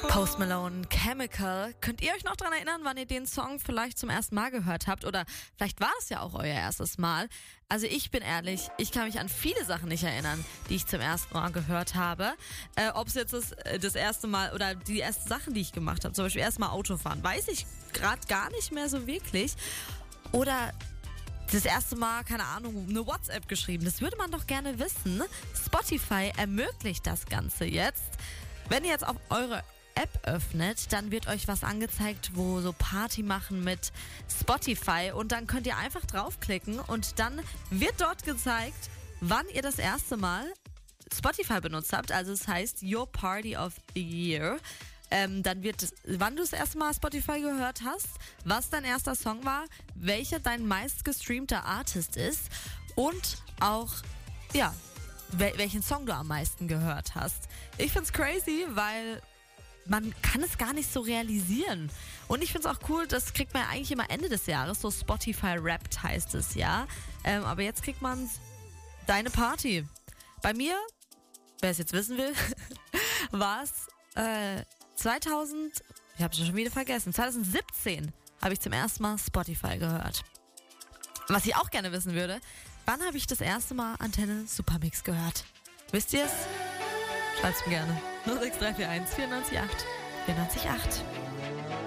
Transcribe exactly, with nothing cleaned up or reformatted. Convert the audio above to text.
Post Malone, Chemical. Könnt ihr euch noch dran erinnern, wann ihr den Song vielleicht zum ersten Mal gehört habt? Oder vielleicht war es ja auch euer erstes Mal. Also ich bin ehrlich, ich kann mich an viele Sachen nicht erinnern, die ich zum ersten Mal gehört habe. Äh, Ob es jetzt das, das erste Mal oder die ersten Sachen, die ich gemacht habe, zum Beispiel erstmal Autofahren, weiß ich gerade gar nicht mehr so wirklich. Oder das erste Mal, keine Ahnung, eine WhatsApp geschrieben. Das würde man doch gerne wissen. Spotify ermöglicht das Ganze jetzt. Wenn ihr jetzt auf eure App öffnet, dann wird euch was angezeigt, wo so Party machen mit Spotify und dann könnt ihr einfach draufklicken und dann wird dort gezeigt, wann ihr das erste Mal Spotify benutzt habt. Also es heißt Your Party of the Year. Ähm, dann wird es, wann du das erste Mal Spotify gehört hast, was dein erster Song war, welcher dein meistgestreamter Artist ist und auch, ja, wel- welchen Song du am meisten gehört hast. Ich find's crazy, weil man kann es gar nicht so realisieren. Und ich finde es auch cool, das kriegt man ja eigentlich immer Ende des Jahres, so Spotify Wrapped heißt es, ja. Ähm, aber jetzt kriegt man deine Party. Bei mir, wer es jetzt wissen will, war es äh, zweitausend, ich habe es schon wieder vergessen, zwanzig siebzehn habe ich zum ersten Mal Spotify gehört. Was ich auch gerne wissen würde, wann habe ich das erste Mal Antenne Supermix gehört? Wisst ihr es? Schreibt's mir gerne. null sechs drei vier eins vier neun acht vier neun acht.